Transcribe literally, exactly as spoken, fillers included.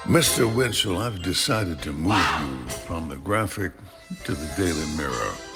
mister Winchell, I've decided to move you from the Graphic to the Daily Mirror.